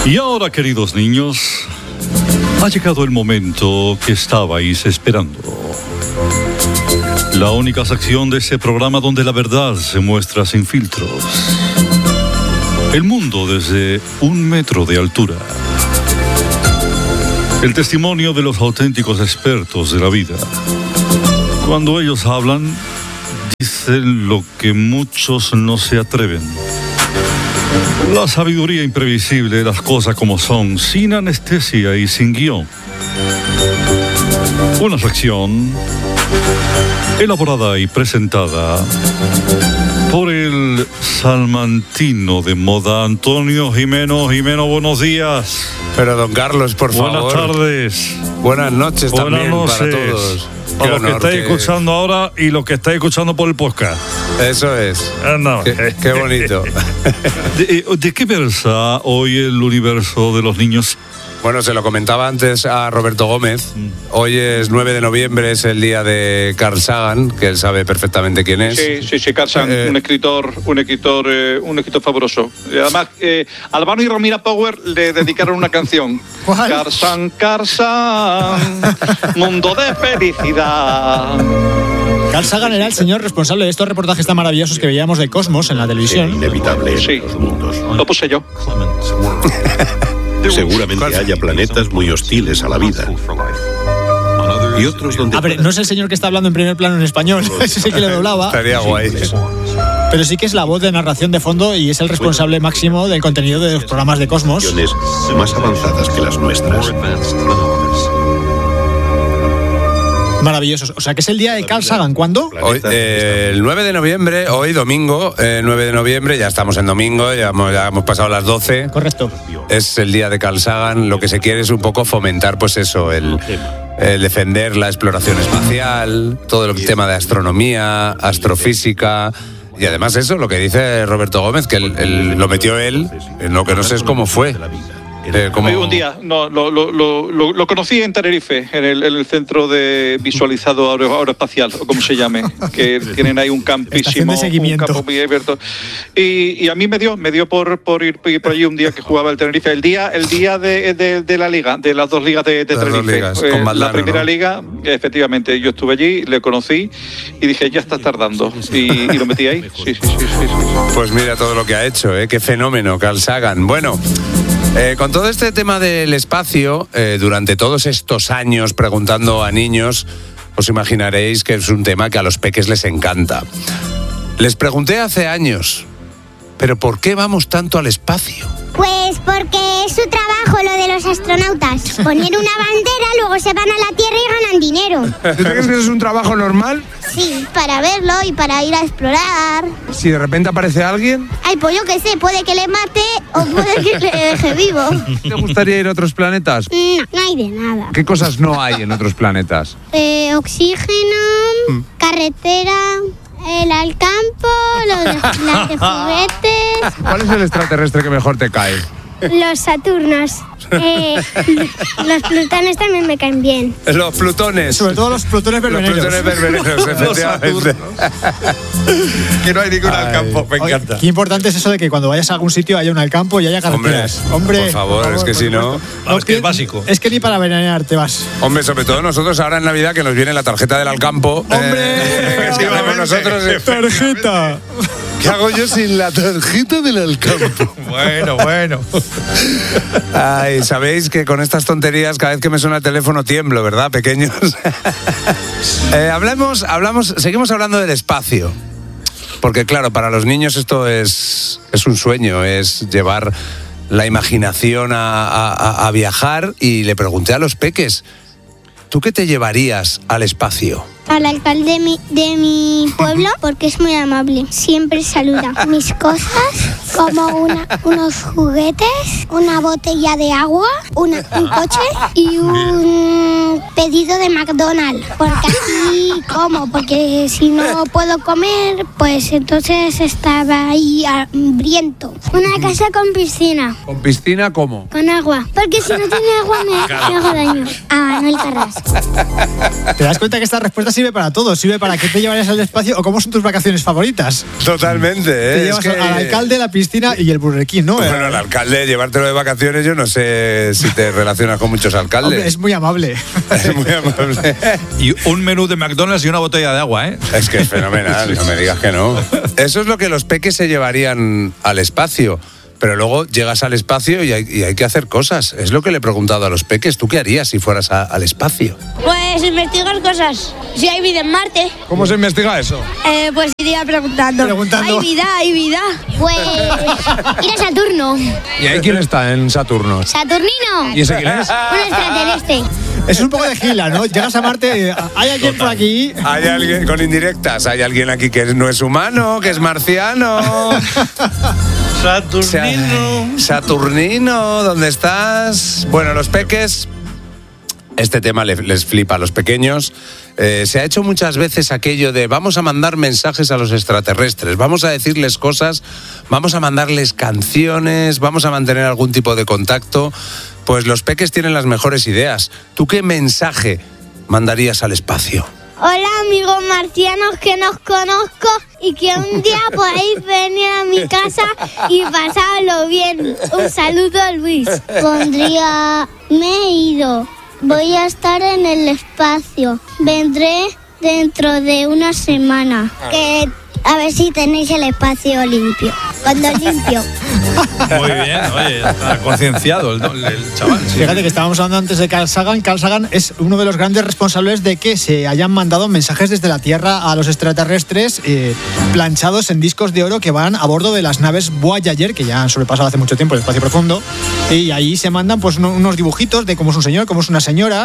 Y ahora, queridos niños, ha llegado el momento que estabais esperando. La única sección de este programa donde la verdad se muestra sin filtros. El mundo desde 1 metro de altura. El testimonio de los auténticos expertos de la vida. Cuando ellos hablan, dicen lo que muchos no se atreven. La sabiduría imprevisible de las cosas como son, sin anestesia y sin guión. Una sección elaborada y presentada por el salmantino de moda Antonio Jimeno. Jimeno, buenos días. Pero don Carlos, por favor. Buenas tardes. Buenas noches también para todos. Para los que estáis escuchando ahora y los que estáis escuchando por el podcast. Eso es. No. Qué bonito. ¿De qué versa hoy el universo de los niños? Bueno, se lo comentaba antes a Roberto Gómez. Hoy es 9 de noviembre, es el día de Carl Sagan, que él sabe perfectamente quién es. Sí, Carl Sagan, un escritor fabuloso. Además, Albano y Romina Power le dedicaron una canción. ¿Cuál? Carl Sagan, mundo de felicidad. Carl Sagan era el señor responsable de estos reportajes tan maravillosos que veíamos de Cosmos en la televisión. Inevitable en los mundos. Lo puse yo. Seguramente haya planetas muy hostiles a la vida. Y otros donde... A ver, no es el señor que está hablando en primer plano en español, ese sí que le doblaba. Estaría guay. Pero sí que es la voz de narración de fondo y es el responsable máximo del contenido de los programas de Cosmos. Más avanzadas que las nuestras. Maravillosos. O sea, que es el día de Carl Sagan. ¿Cuándo? Hoy, el 9 de noviembre, hoy domingo, 9 de noviembre, ya estamos en domingo, ya hemos pasado las 12. Correcto. Es el día de Carl Sagan. Lo que se quiere es un poco fomentar, pues eso, el defender la exploración espacial, todo el tema de astronomía, astrofísica. Y además eso, lo que dice Roberto Gómez, que lo metió él, en lo que no sé es cómo fue. Un día, lo conocí en Tenerife, en el centro de visualizado aeroespacial, o como se llame, que tienen ahí un campísimo, un campo muy abierto. Y a mí me dio por ir por allí un día que jugaba el Tenerife, el día de la liga, de las 2 ligas de Tenerife. Ligas, con Valdano, la primera liga, efectivamente, yo estuve allí, le conocí y dije, ya está tardando. Y lo metí ahí. Sí. Pues mira todo lo que ha hecho, qué fenómeno, Carl Sagan. Bueno, con todo este tema del espacio, durante todos estos años preguntando a niños, os imaginaréis que es un tema que a los peques les encanta. Les pregunté hace años, ¿pero por qué vamos tanto al espacio? Pues porque es su trabajo lo de los astronautas. Poner una bandera, luego se van a la Tierra y ganan dinero. ¿Tú crees que eso es un trabajo normal? Sí, para verlo y para ir a explorar. Si de repente aparece alguien... Ay, pues yo qué sé, puede que le mate o puede que le deje vivo. ¿Te gustaría ir a otros planetas? No hay de nada. ¿Qué cosas no hay en otros planetas? Oxígeno, carretera... El al campo, las de juguetes. ¿Cuál es el extraterrestre que mejor te cae? Los Saturnos. Los plutones también me caen bien. Los plutones. Sobre todo los plutones berbeneros. Los plutones berbeneros, efectivamente. Que no hay ninguno al campo, me encanta. Qué importante es eso de que cuando vayas a algún sitio haya un al campo y haya carreteras. Hombre, por favor, es que si no... Es que es básico. Es que ni para veranear te vas. Hombre, sobre todo nosotros ahora en Navidad que nos viene la tarjeta del al campo. ¡Hombre! ¿Qué hacemos nosotros? ¡Tarjeta! ¿Qué hago yo sin la tarjeta del al campo? Bueno. Ay, sabéis que con estas tonterías cada vez que me suena el teléfono tiemblo, ¿verdad, pequeños? Seguimos hablando del espacio. Porque claro, para los niños esto es un sueño, es llevar la imaginación a viajar. Y le pregunté a los peques, ¿tú qué te llevarías al espacio? Al alcalde de mi pueblo, porque es muy amable. Siempre saluda. Mis cosas, como unos juguetes, una botella de agua, un coche y un pedido de McDonald's. Porque así como, porque si no puedo comer, pues entonces estaba ahí hambriento. Una casa con piscina. ¿Con piscina cómo? Con agua. Porque si no tiene agua me hago daño. A Manuel Carrasco. ¿Te das cuenta que esta respuesta es sirve para todo. Sirve para qué te llevarías al espacio o cómo son tus vacaciones favoritas. Totalmente, ¿eh? Te llevas al alcalde, la piscina y el Burger King, ¿no? Bueno, el alcalde, llevártelo de vacaciones, yo no sé si te relacionas con muchos alcaldes. Hombre, es muy amable. Es muy amable. Y un menú de McDonald's y una botella de agua, ¿eh? Es que es fenomenal, no me digas que no. Eso es lo que los peques se llevarían al espacio. Pero luego llegas al espacio y hay que hacer cosas. Es lo que le he preguntado a los peques. ¿Tú qué harías si fueras al espacio? Pues investigar cosas. Si hay vida en Marte. ¿Cómo se investiga eso? Pues iría preguntando. Preguntando. Hay vida. Pues ir a Saturno. ¿Y ahí quién está en Saturno? ¿Saturnino? ¿Y ese quién es? Un extraterrestre. Es un poco de gila, ¿no? Llegas a Marte, hay alguien por aquí. Hay alguien con indirectas. Hay alguien aquí que no es humano, que es marciano. Saturnino, ¿dónde estás? Bueno, los peques, este tema les flipa a los pequeños. Se ha hecho muchas veces aquello de vamos a mandar mensajes a los extraterrestres, vamos a decirles cosas, vamos a mandarles canciones, vamos a mantener algún tipo de contacto. Pues los peques tienen las mejores ideas. ¿Tú qué mensaje mandarías al espacio? Hola amigos marcianos que nos conozco y que un día podéis venir a mi casa y pasarlo bien. Un saludo, Luis. Pondría, me he ido, voy a estar en el espacio, vendré dentro de una semana. Que a ver si tenéis el espacio limpio. Cuando limpio. Muy bien, oye, está concienciado el chaval. Sí. Fíjate que estábamos hablando antes de Carl Sagan. Carl Sagan es uno de los grandes responsables de que se hayan mandado mensajes desde la Tierra a los extraterrestres planchados en discos de oro que van a bordo de las naves Voyager, que ya han sobrepasado hace mucho tiempo el espacio profundo. Y ahí se mandan pues unos dibujitos de cómo es un señor, cómo es una señora.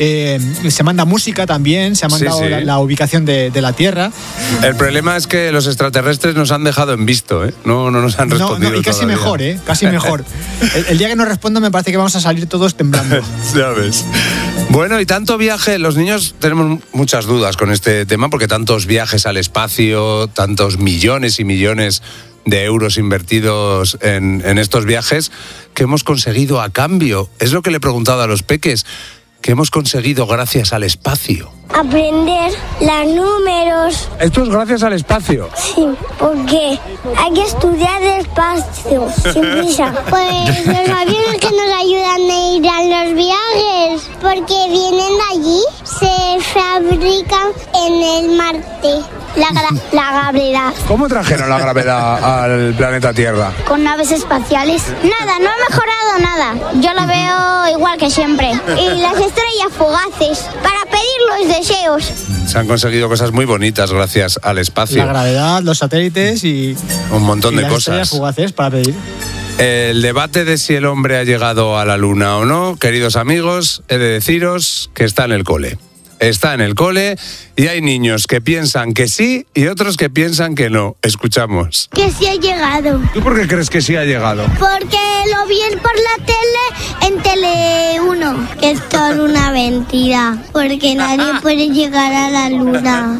Se manda música también, se ha mandado Sí. la ubicación de la Tierra. El problema es que los extraterrestres nos han dejado en visto, ¿eh? No nos han respondido. Y casi todavía. mejor, casi mejor. El día que nos respondan me parece que vamos a salir todos temblando. Ya ves. Bueno, y tanto viaje, los niños tenemos muchas dudas con este tema porque tantos viajes al espacio, tantos millones y millones de euros invertidos en estos viajes, ¿qué hemos conseguido a cambio? Es lo que le he preguntado a los peques. ¿Qué hemos conseguido gracias al espacio? Aprender los números. Esto es gracias al espacio. Sí, porque hay que estudiar despacio, sin prisa. Pues los aviones que nos ayudan a ir a los viajes, porque vienen de allí, se fabrican en el Marte. La gravedad. ¿Cómo trajeron la gravedad al planeta Tierra? Con naves espaciales. Nada, no ha mejorado nada. Yo la veo igual que siempre. Y las estrellas fugaces, para pedir los deseos. Se han conseguido cosas muy bonitas gracias al espacio. La gravedad, los satélites y Un montón de las estrellas cosas. fugaces para pedir. El debate de si el hombre ha llegado a la luna o no, queridos amigos, he de deciros que está en el cole. Está en el cole y hay niños que piensan que sí y otros que piensan que no. Escuchamos. Que sí ha llegado. ¿Tú por qué crees que sí ha llegado? Porque lo vi por la tele en Tele 1. Que esto es una mentira. Porque nadie puede llegar a la luna.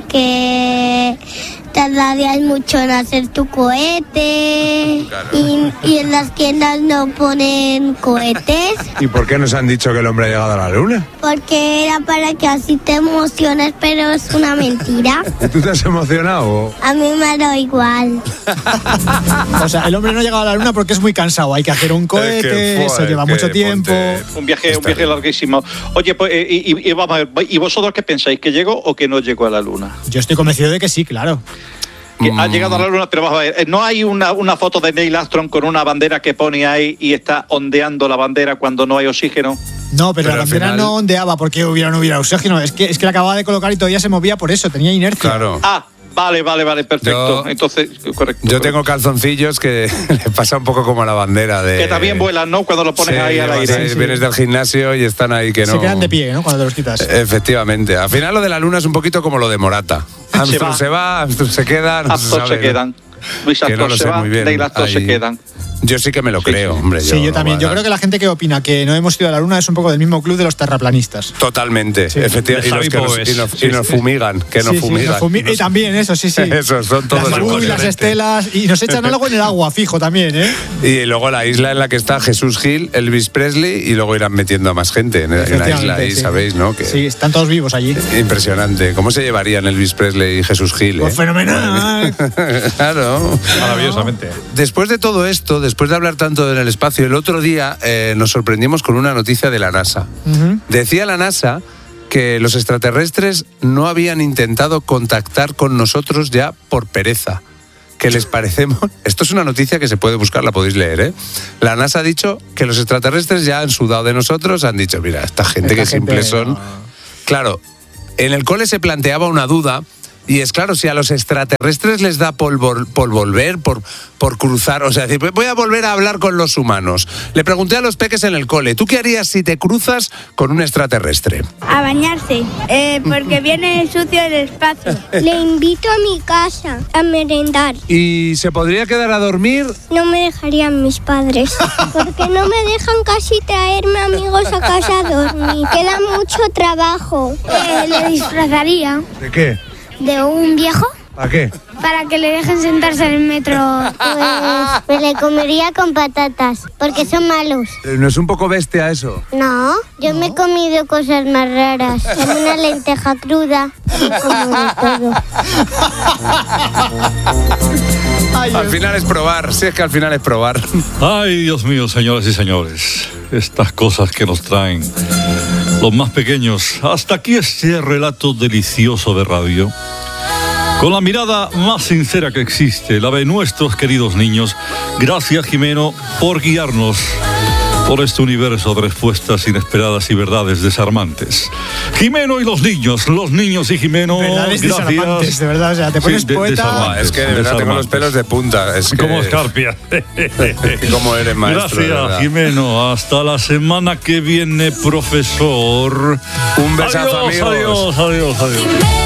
Porque tardarías mucho en hacer tu cohete. Y en las tiendas no ponen cohetes. ¿Y por qué nos han dicho que el hombre ha llegado a la luna? Porque era para que así te emociones, pero es una mentira. ¿Y tú te has emocionado? A mí me da igual. O sea, el hombre no ha llegado a la luna porque es muy cansado. Hay que hacer un cohete, eso lleva mucho tiempo. Un viaje larguísimo. Oye, pues, y vamos a ver, ¿y vosotros qué pensáis? ¿Que llegó o que no llegó a la luna? Yo estoy convencido de que sí, claro. Que ha llegado a la luna, pero vamos a ver, ¿no hay una foto de Neil Armstrong con una bandera que pone ahí y está ondeando la bandera cuando no hay oxígeno? No, pero la al bandera final no ondeaba porque no hubiera oxígeno. Es que la acababa de colocar y todavía se movía por eso, tenía inercia. Claro. Ah, vale, perfecto. Entonces, correcto. Yo tengo calzoncillos que le pasa un poco como a la bandera de... Que también vuelan, ¿no? Cuando lo pones Sí, ahí al vas aire. ahí, Sí. Vienes del gimnasio y están ahí que no... Se quedan de pie, ¿no? Cuando te los quitas. Efectivamente. Al final lo de la luna es un poquito como lo de Morata. Armstrong se va, Armstrong se queda. No se Armstrong sabe, se quedan. Luis Que no Armstrong lo se sé va, muy bien. Neil Armstrong se Ahí. quedan. Yo sí que me lo creo, hombre. Sí, yo también. Yo creo que la gente que opina que no hemos ido a la Luna es un poco del mismo club de los terraplanistas. Totalmente, efectivamente. Y nos fumigan, que nos fumigan. Y también eso, sí. Eso, son todos las estelas, y nos echan algo en el agua, fijo también, ¿eh? Y luego la isla en la que está Jesús Gil, Elvis Presley, y luego irán metiendo a más gente en la isla ahí, ¿sabéis, no? Que sí, están todos vivos allí. Impresionante. ¿Cómo se llevarían Elvis Presley y Jesús Gil? Pues fenomenal. Claro. Maravillosamente. Después de todo esto, después de hablar tanto en el espacio, el otro día nos sorprendimos con una noticia de la NASA. Decía la NASA que los extraterrestres no habían intentado contactar con nosotros ya por pereza. Que les parecemos... Esto es una noticia que se puede buscar, la podéis leer, ¿eh? La NASA ha dicho que los extraterrestres ya han sudado de nosotros, han dicho, mira, esta gente que simples son... Claro, en el cole se planteaba una duda, y es claro, si a los extraterrestres les da por volver, por cruzar, o sea, decir, voy a volver a hablar con los humanos. Le pregunté a los peques en el cole, ¿tú qué harías si te cruzas con un extraterrestre? A bañarse, porque viene sucio el espacio. Le invito a mi casa a merendar. ¿Y se podría quedar a dormir? No me dejarían mis padres, porque no me dejan casi traerme amigos a casa a dormir. Queda mucho trabajo. Le disfrazaría. ¿De qué? ¿De un viejo? ¿Para qué? Para que le dejen sentarse en el metro. Pues me le comería con patatas, porque son malos. ¿No es un poco bestia eso? No, yo me he comido cosas más raras, como una lenteja cruda, como de todo. Al final es probar, si es que al final es probar. Ay, Dios mío, señoras y señores, estas cosas que nos traen los más pequeños. Hasta aquí este relato delicioso de radio, con la mirada más sincera que existe, la de nuestros queridos niños. Gracias, Jimeno, por guiarnos por este universo de respuestas inesperadas y verdades desarmantes. Jimeno y los niños y Jimeno, verdades gracias. Desarmantes, de verdad, o sea, te pones poeta. Es que de verdad tengo los pelos de punta. Es que... Como escarpia. Como eres maestro. Gracias, Jimeno. Hasta la semana que viene, profesor. Un besazo, amigos. Adiós.